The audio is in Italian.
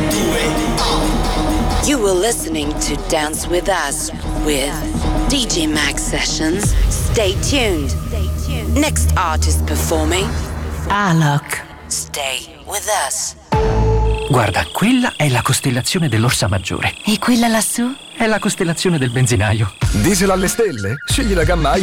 You were listening to Dance With Us with DJ Mag Sessions. Stay tuned. Next artist performing, Alok. Stay with us. Guarda, quella è la costellazione dell'Orsa Maggiore. E quella lassù? È la costellazione del benzinaio. Diesel alle stelle? Scegli la gamma